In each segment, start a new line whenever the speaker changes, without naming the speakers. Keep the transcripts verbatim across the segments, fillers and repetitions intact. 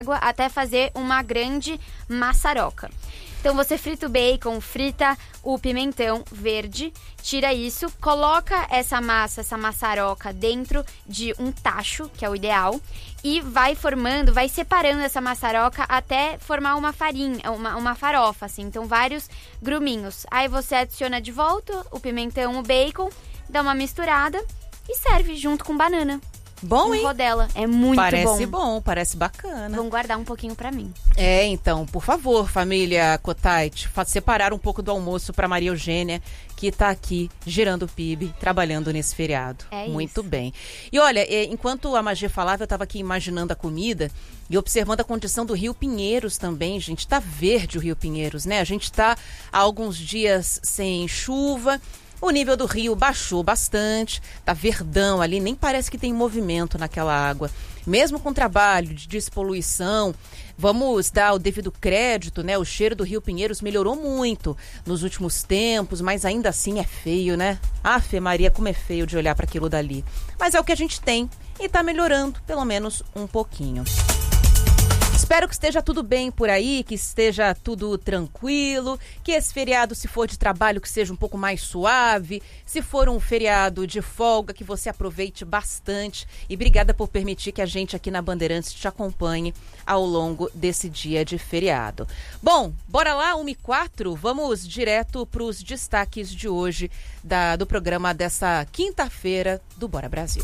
água até fazer uma grande maçaroca. Então você frita o bacon, frita o pimentão verde, tira isso, coloca essa massa, essa maçaroca dentro de um tacho, que é o ideal, e vai formando, vai separando essa maçaroca até formar uma farinha, uma, uma farofa, assim, então vários gruminhos. Aí você adiciona de volta o pimentão, o bacon, dá uma misturada e serve junto com banana.
Bom, hein?
Rodela. É muito
parece
bom.
Parece bom, parece bacana.
Vamos guardar um pouquinho pra mim.
É, então, por favor, família Kotait, separar um pouco do almoço pra Maria Eugênia, que tá aqui gerando P I B, trabalhando nesse feriado.
É
muito
isso.
bem. E olha, enquanto a Magê falava, eu tava aqui imaginando a comida e observando a condição do Rio Pinheiros também, gente. Tá verde o Rio Pinheiros, né? A gente tá há alguns dias sem chuva. O nível do rio baixou bastante, tá verdão ali, nem parece que tem movimento naquela água. Mesmo com trabalho de despoluição, vamos dar o devido crédito, né? O cheiro do Rio Pinheiros melhorou muito nos últimos tempos, mas ainda assim é feio, né? Afe Maria, como é feio de olhar para aquilo dali. Mas é o que a gente tem e tá melhorando, pelo menos um pouquinho. Espero que esteja tudo bem por aí, que esteja tudo tranquilo, que esse feriado, se for de trabalho, que seja um pouco mais suave, se for um feriado de folga, que você aproveite bastante. E obrigada por permitir que a gente aqui na Bandeirantes te acompanhe ao longo desse dia de feriado. Bom, bora lá, uma e quatro, vamos direto para os destaques de hoje da, do programa dessa quinta-feira do Bora Brasil.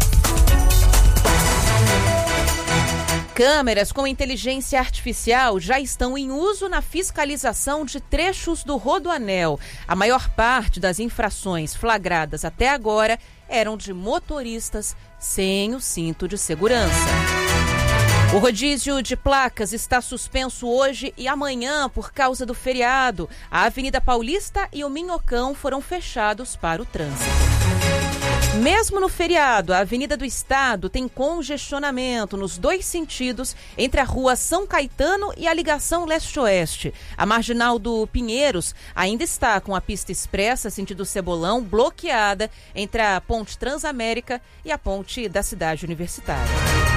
Câmeras com inteligência artificial já estão em uso na fiscalização de trechos do Rodoanel. A maior parte das infrações flagradas até agora eram de motoristas sem o cinto de segurança. O rodízio de placas está suspenso hoje e amanhã por causa do feriado. A Avenida Paulista e o Minhocão foram fechados para o trânsito. Mesmo no feriado, a Avenida do Estado tem congestionamento nos dois sentidos entre a Rua São Caetano e a ligação leste-oeste. A Marginal do Pinheiros ainda está com a pista expressa sentido Cebolão bloqueada entre a Ponte Transamérica e a Ponte da Cidade Universitária.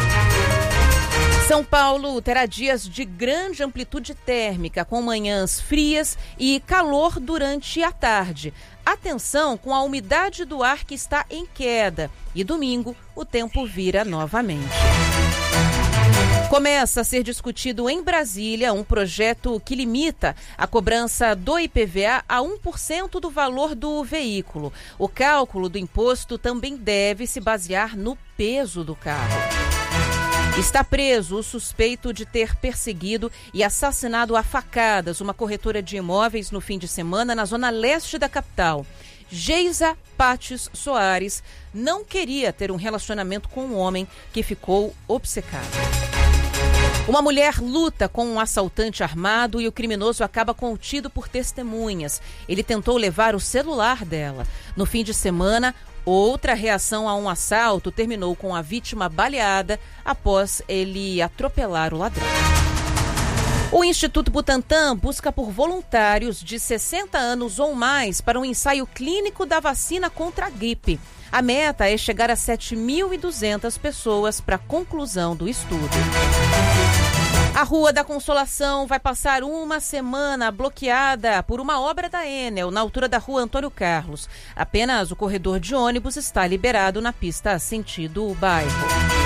São Paulo terá dias de grande amplitude térmica, com manhãs frias e calor durante a tarde. Atenção com a umidade do ar que está em queda. E domingo o tempo vira novamente. Começa a ser discutido em Brasília um projeto que limita a cobrança do I P V A a um por cento do valor do veículo. O cálculo do imposto também deve se basear no peso do carro. Está preso o suspeito de ter perseguido e assassinado a facadas uma corretora de imóveis no fim de semana na zona leste da capital. Geisa Pates Soares não queria ter um relacionamento com um homem que ficou obcecado. Uma mulher luta com um assaltante armado e o criminoso acaba contido por testemunhas. Ele tentou levar o celular dela. No fim de semana, outra reação a um assalto terminou com a vítima baleada após ele atropelar o ladrão. O Instituto Butantan busca por voluntários de sessenta anos ou mais para um ensaio clínico da vacina contra a gripe. A meta é chegar a sete mil e duzentas pessoas para a conclusão do estudo. A Rua da Consolação vai passar uma semana bloqueada por uma obra da Enel, na altura da Rua Antônio Carlos. Apenas o corredor de ônibus está liberado na pista sentido bairro.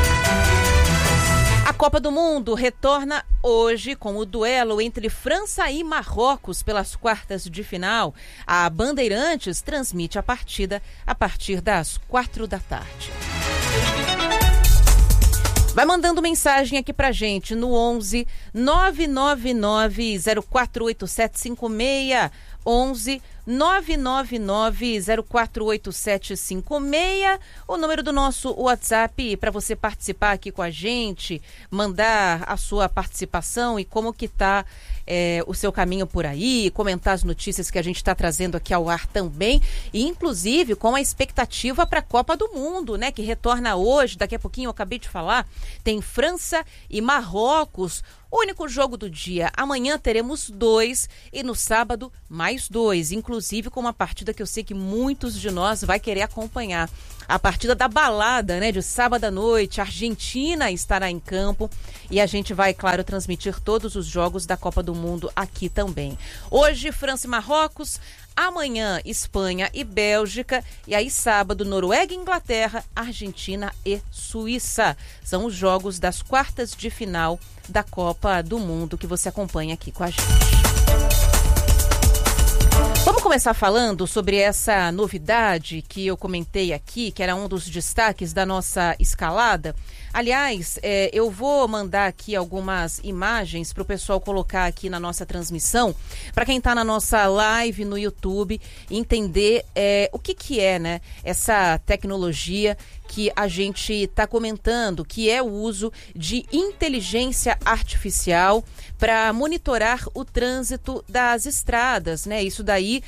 A Copa do Mundo retorna hoje com o duelo entre França e Marrocos pelas quartas de final. A Bandeirantes transmite a partida a partir das quatro da tarde. Vai mandando mensagem aqui pra gente no onze nove nove nove zero quatro oito sete cinco seis, onze nove nove nove zero quatro oito sete cinco seis, o número do nosso WhatsApp para você participar aqui com a gente, mandar a sua participação e como que tá é, o seu caminho por aí, comentar as notícias que a gente está trazendo aqui ao ar também, e inclusive com a expectativa para a Copa do Mundo, né, que retorna hoje, daqui a pouquinho eu acabei de falar, tem França e Marrocos, O único jogo do dia. Amanhã teremos dois e no sábado mais dois, inclusive com uma partida que eu sei que muitos de nós vai querer acompanhar. A partida da balada, né, de sábado à noite. A Argentina estará em campo e a gente vai, claro, transmitir todos os jogos da Copa do Mundo aqui também. Hoje, França e Marrocos. Amanhã, Espanha e Bélgica. E aí, sábado, Noruega e Inglaterra, Argentina e Suíça. São os jogos das quartas de final da Copa do Mundo que você acompanha aqui com a gente. Vamos começar falando sobre essa novidade que eu comentei aqui, que era um dos destaques da nossa escalada. Aliás, é, eu vou mandar aqui algumas imagens para o pessoal colocar aqui na nossa transmissão, para quem está na nossa live no YouTube entender é, o que, que é, né, essa tecnologia que a gente está comentando, que é o uso de inteligência artificial para monitorar o trânsito das estradas, né? Isso daí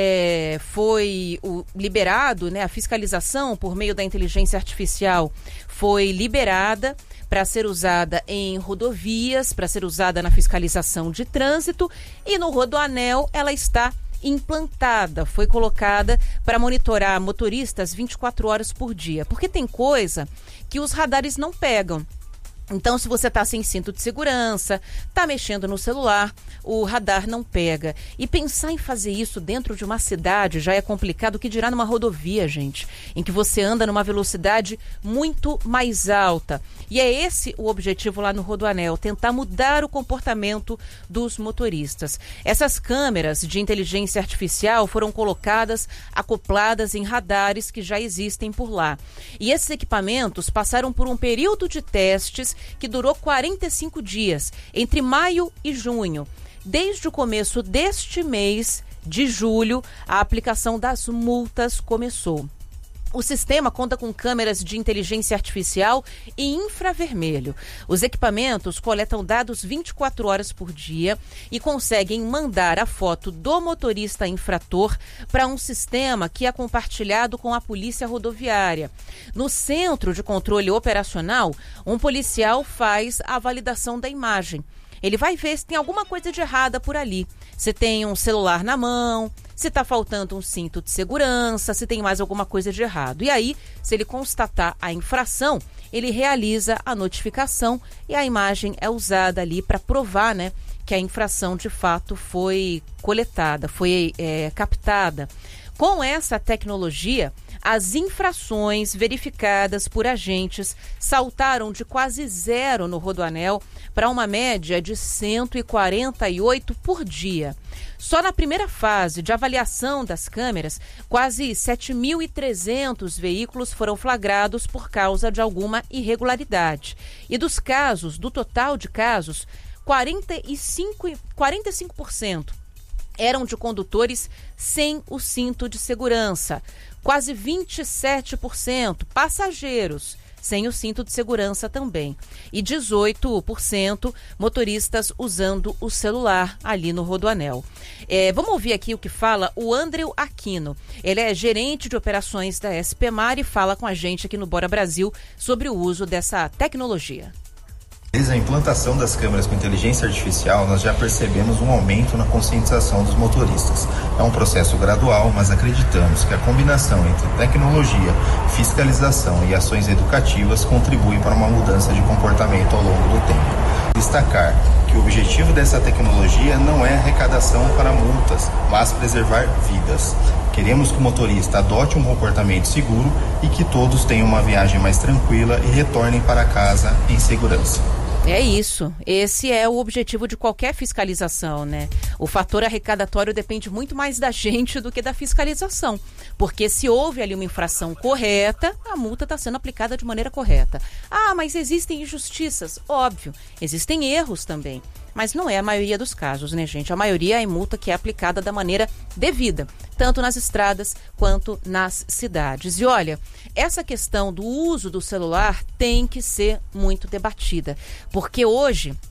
é, foi o, liberado, né? A fiscalização por meio da inteligência artificial foi liberada para ser usada em rodovias, para ser usada na fiscalização de trânsito, e no Rodoanel ela está implantada, foi colocada para monitorar motoristas vinte e quatro horas por dia, porque tem coisa que os radares não pegam. Então, se você está sem cinto de segurança, está mexendo no celular, o radar não pega. E pensar em fazer isso dentro de uma cidade já é complicado, o que dirá numa rodovia, gente, em que você anda numa velocidade muito mais alta. E é esse o objetivo lá no Rodoanel, tentar mudar o comportamento dos motoristas. Essas câmeras de inteligência artificial foram colocadas, acopladas em radares que já existem por lá. E esses equipamentos passaram por um período de testes que durou quarenta e cinco dias, entre maio e junho. Desde o começo deste mês de julho, a aplicação das multas começou. O sistema conta com câmeras de inteligência artificial e infravermelho. Os equipamentos coletam dados vinte e quatro horas por dia e conseguem mandar a foto do motorista infrator para um sistema que é compartilhado com a Polícia Rodoviária. No Centro de Controle Operacional, um policial faz a validação da imagem. Ele vai ver se tem alguma coisa de errada por ali. Se tem um celular na mão, se está faltando um cinto de segurança, se tem mais alguma coisa de errado. E aí, se ele constatar a infração, ele realiza a notificação e a imagem é usada ali para provar, né, que a infração de fato foi coletada, foi é, captada. Com essa tecnologia, as infrações verificadas por agentes saltaram de quase zero no Rodoanel para uma média de cento e quarenta e oito por dia. Só na primeira fase de avaliação das câmeras, quase sete mil e trezentos veículos foram flagrados por causa de alguma irregularidade. E dos casos, do total de casos, quarenta e cinco por cento eram de condutores sem o cinto de segurança. Quase vinte e sete por cento passageiros sem o cinto de segurança também. E dezoito por cento motoristas usando o celular ali no Rodoanel. É, vamos ouvir aqui o que fala o Andreu Aquino. Ele é gerente de operações da S P Mar e fala com a gente aqui no Bora Brasil sobre o uso dessa tecnologia.
Desde a implantação das câmeras com inteligência artificial, nós já percebemos um aumento na conscientização dos motoristas. É um processo gradual, mas acreditamos que a combinação entre tecnologia, fiscalização e ações educativas contribui para uma mudança de comportamento ao longo do tempo. Destacar que o objetivo dessa tecnologia não é arrecadação para multas, mas preservar vidas. Queremos que o motorista adote um comportamento seguro e que todos tenham uma viagem mais tranquila e retornem para casa em segurança.
É isso, esse é o objetivo de qualquer fiscalização, né? O fator arrecadatório depende muito mais da gente do que da fiscalização, porque se houve ali uma infração correta, a multa está sendo aplicada de maneira correta. Ah, mas existem injustiças? Óbvio, existem erros também, mas não é a maioria dos casos, né, gente? A maioria é multa que é aplicada da maneira devida, tanto nas estradas quanto nas cidades. E olha, essa questão do uso do celular tem que ser muito debatida, porque hoje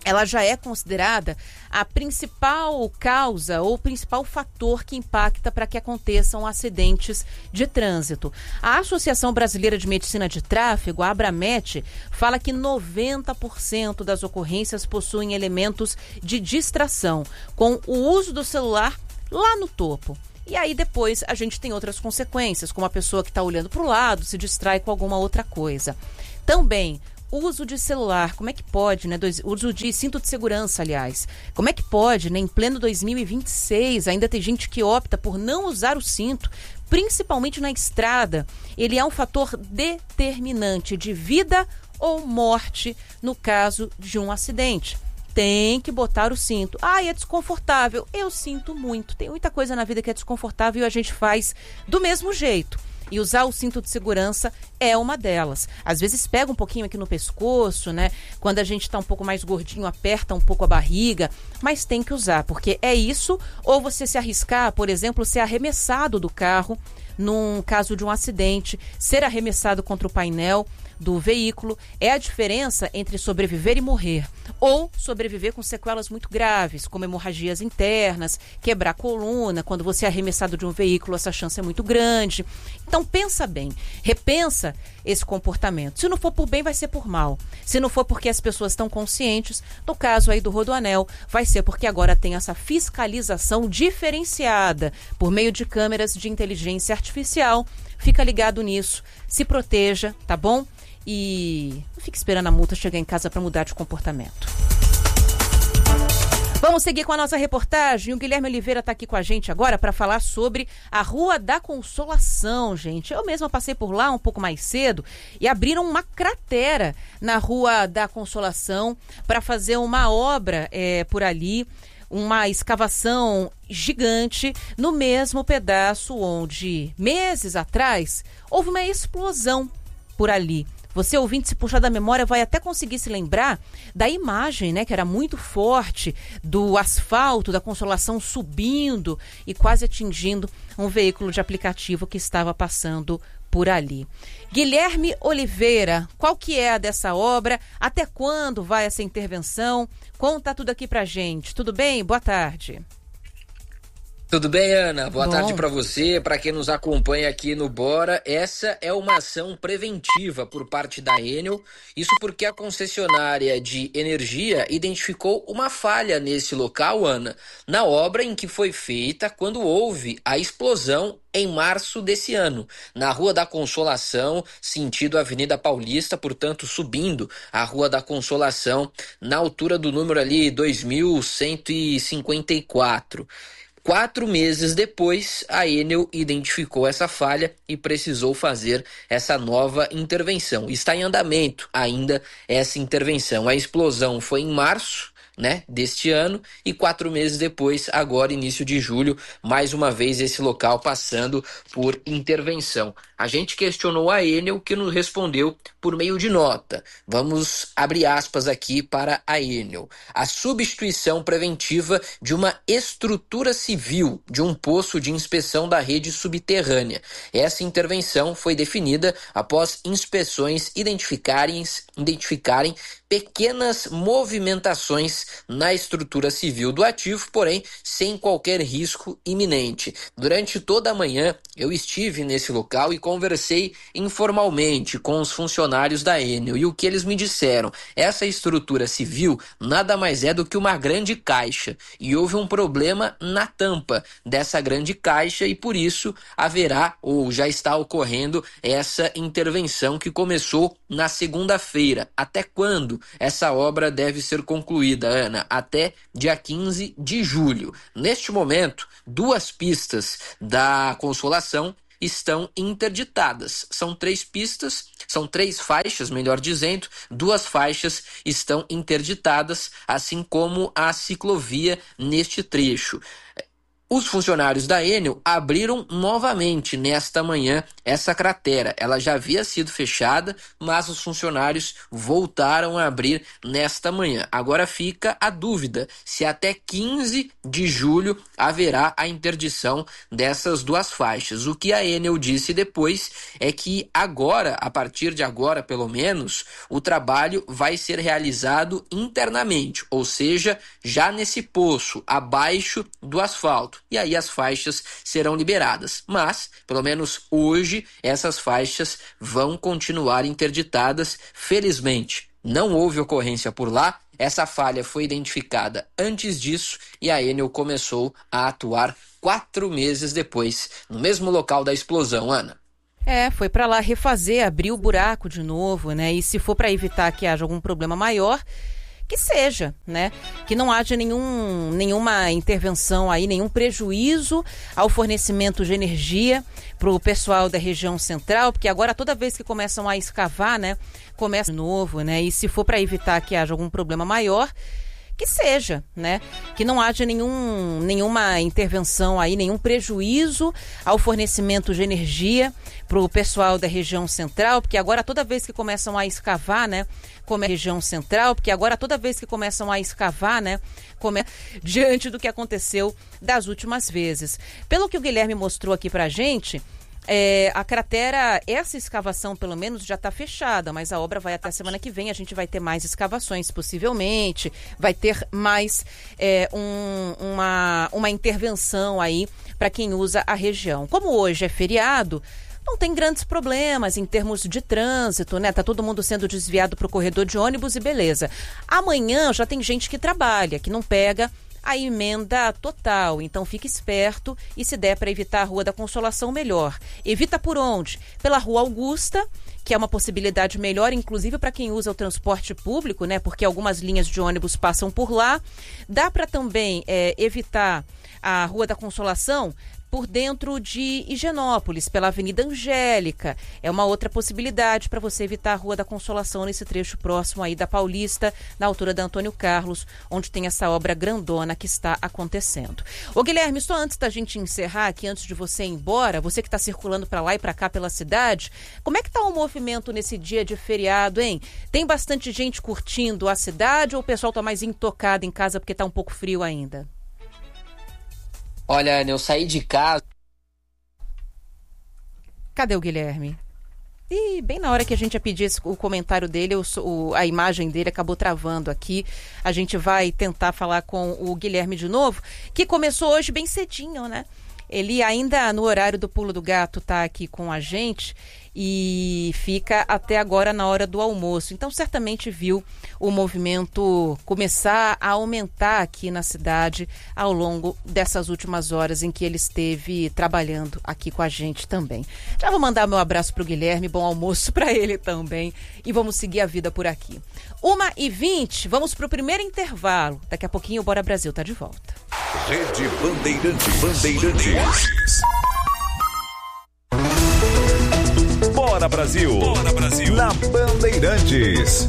ela já é considerada a principal causa ou principal fator que impacta para que aconteçam acidentes de trânsito. A Associação Brasileira de Medicina de Tráfego, a Abramet, fala que noventa por cento das ocorrências possuem elementos de distração, com o uso do celular lá no topo. E aí depois a gente tem outras consequências, como a pessoa que está olhando para o lado se distrai com alguma outra coisa. Também uso de celular, como é que pode, né? Dois, uso de cinto de segurança, aliás. Como é que pode, né? Em pleno dois mil e vinte e seis, ainda tem gente que opta por não usar o cinto, principalmente na estrada. Ele é um fator determinante de vida ou morte no caso de um acidente. Tem que botar o cinto. Ah, é desconfortável. Eu sinto muito. Tem muita coisa na vida que é desconfortável e a gente faz do mesmo jeito. E usar o cinto de segurança é uma delas. Às vezes pega um pouquinho aqui no pescoço, né? Quando a gente tá um pouco mais gordinho, aperta um pouco a barriga. Mas tem que usar, porque é isso. Ou você se arriscar, por exemplo, ser arremessado do carro num caso de um acidente, ser arremessado contra o painel do veículo. É a diferença entre sobreviver e morrer, ou sobreviver com sequelas muito graves, como hemorragias internas, quebrar a coluna. Quando você é arremessado de um veículo, essa chance é muito grande. Então pensa bem, repensa esse comportamento. Se não for por bem, vai ser por mal. Se não for porque as pessoas estão conscientes, no caso aí do Rodoanel, vai ser porque agora tem essa fiscalização diferenciada por meio de câmeras de inteligência artificial. Fica ligado nisso, se proteja, tá bom? E não fique esperando a multa chegar em casa para mudar de comportamento. Vamos seguir com a nossa reportagem. O Guilherme Oliveira está aqui com a gente agora para falar sobre a Rua da Consolação, gente. Eu mesma passei por lá um pouco mais cedo e abriram uma cratera na Rua da Consolação para fazer uma obra é, por ali, uma escavação gigante no mesmo pedaço onde, meses atrás, houve uma explosão por ali. Você, ouvinte, se puxar da memória, vai até conseguir se lembrar da imagem, né, que era muito forte, do asfalto, da Consolação subindo e quase atingindo um veículo de aplicativo que estava passando por ali. Guilherme Oliveira, qual que é a dessa obra? Até quando vai essa intervenção? Conta tudo aqui pra gente. Tudo bem? Boa tarde.
Tudo bem, Ana? Boa
Bom.
tarde para você, para quem nos acompanha aqui no Bora. Essa é uma ação preventiva por parte da Enel, isso porque a concessionária de energia identificou uma falha nesse local, Ana, na obra em que foi feita quando houve a explosão em março desse ano, na Rua da Consolação, sentido Avenida Paulista, portanto subindo a Rua da Consolação, na altura do número ali dois mil cento e cinquenta e quatro. Quatro meses depois, a Enel identificou essa falha e precisou fazer essa nova intervenção. Está em andamento ainda essa intervenção. A explosão foi em março, né, deste ano, e quatro meses depois, agora início de julho, mais uma vez esse local passando por intervenção. A gente questionou a Enel, que nos respondeu por meio de nota. Vamos abrir aspas aqui para a Enel. A substituição preventiva de uma estrutura civil de um poço de inspeção da rede subterrânea. Essa intervenção foi definida após inspeções identificarem, identificarem pequenas movimentações na estrutura civil do ativo, porém sem qualquer risco iminente. Durante toda a manhã eu estive nesse local e conversei informalmente com os funcionários da Enel, e o que eles me disseram: essa estrutura civil nada mais é do que uma grande caixa, e houve um problema na tampa dessa grande caixa e por isso haverá ou já está ocorrendo essa intervenção que começou na segunda-feira. Até quando essa obra deve ser concluída, Ana? Até dia quinze de julho. Neste momento, duas pistas da Consolação estão interditadas. São três pistas, são três faixas, melhor dizendo, duas faixas estão interditadas, assim como a ciclovia neste trecho. Os funcionários da Enel abriram novamente nesta manhã essa cratera. Ela já havia sido fechada, mas os funcionários voltaram a abrir nesta manhã. Agora fica a dúvida se até quinze de julho haverá a interdição dessas duas faixas. O que a Enel disse depois é que agora, a partir de agora pelo menos, o trabalho vai ser realizado internamente, ou seja, já nesse poço, abaixo do asfalto. E aí as faixas serão liberadas. Mas, pelo menos hoje, essas faixas vão continuar interditadas. Felizmente, não houve ocorrência por lá. Essa falha foi identificada antes disso e a Enel começou a atuar quatro meses depois, no mesmo local da explosão, Ana.
É, foi para lá refazer, abrir o buraco de novo, né? E se for para evitar que haja algum problema maior, que seja, né? Que não haja nenhum, nenhuma intervenção aí, nenhum prejuízo ao fornecimento de energia para o pessoal da região central, porque agora toda vez que começam a escavar, né? Começa de novo, né? E se for para evitar que haja algum problema maior, que seja, né? Que não haja nenhum, nenhuma intervenção aí, nenhum prejuízo ao fornecimento de energia para o pessoal da região central, porque agora toda vez que começam a escavar, né? Como é a região central, porque agora toda vez que começam a escavar, né? Como é, diante do que aconteceu das últimas vezes. Pelo que o Guilherme mostrou aqui pra gente, É, a cratera, essa escavação pelo menos já está fechada, mas a obra vai até a semana que vem, a gente vai ter mais escavações possivelmente, vai ter mais é, um, uma, uma intervenção aí para quem usa a região. Como hoje é feriado, não tem grandes problemas em termos de trânsito, né? Tá todo mundo sendo desviado para o corredor de ônibus e beleza. Amanhã já tem gente que trabalha, que não pega a emenda total, então fique esperto e se der para evitar a Rua da Consolação, melhor. Evita por onde? Pela Rua Augusta, que é uma possibilidade melhor, inclusive para quem usa o transporte público, né? Porque algumas linhas de ônibus passam por lá. Dá para também é, evitar a Rua da Consolação por dentro de Higienópolis, pela Avenida Angélica. É uma outra possibilidade para você evitar a Rua da Consolação nesse trecho próximo aí da Paulista, na altura da Antônio Carlos, onde tem essa obra grandona que está acontecendo. Ô Guilherme, só antes da gente encerrar aqui, antes de você ir embora, você que está circulando para lá e para cá pela cidade, como é que está o movimento nesse dia de feriado, hein? Tem bastante gente curtindo a cidade ou o pessoal está mais intocado em casa porque está um pouco frio ainda?
Olha, Ana, eu saí de casa...
Cadê o Guilherme? E bem na hora que a gente ia pedir esse, o comentário dele, o, o, a imagem dele acabou travando aqui. A gente vai tentar falar com o Guilherme de novo, que começou hoje bem cedinho, né? Ele ainda no horário do Pulo do Gato tá aqui com a gente e fica até agora na hora do almoço. Então certamente viu o movimento começar a aumentar aqui na cidade ao longo dessas últimas horas em que ele esteve trabalhando aqui com a gente também. Já vou mandar meu abraço pro Guilherme, bom almoço para ele também e vamos seguir a vida por aqui. uma e vinte, vamos pro primeiro intervalo. Daqui a pouquinho o Bora Brasil tá de volta.
Rede Bandeirantes. Bandeirantes. Bora Brasil. Bora Brasil. Na Bandeirantes.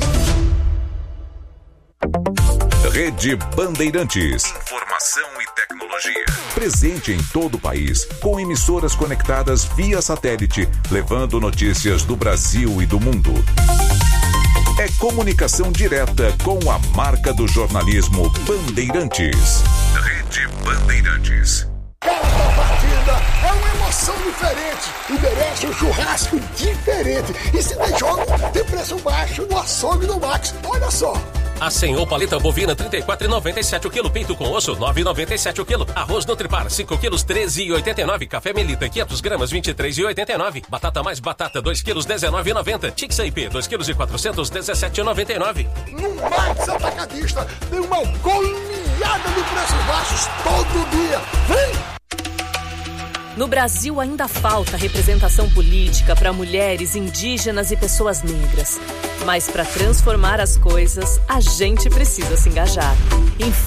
Rede Bandeirantes. Informação e tecnologia. Presente em todo o país, com emissoras conectadas via satélite, levando notícias do Brasil e do mundo. É comunicação direta com a marca do jornalismo Bandeirantes. Rede Bandeirantes.
Cada partida é uma emoção diferente e merece um churrasco diferente. E se tem jogo, tem preço baixo no açougue do Max. Olha só.
Assim, ou paleta bovina trinta e quatro reais e noventa e sete centavos o quilo, peito com osso nove reais e noventa e sete centavos o quilo, arroz Nutripar cinco quilos treze reais e oitenta e nove centavos, café Melita quinhentas gramas vinte e três reais e oitenta e nove centavos, batata mais batata dois quilos dezenove reais e noventa centavos, Tix I P dois quilos e quatrocentos dezessete reais e noventa e nove centavos.
No Max Atacadista tem uma goleada de preços baixos todo dia. Vem!
No Brasil ainda falta representação política para mulheres, indígenas e pessoas negras. Mas para transformar as coisas, a gente precisa se engajar.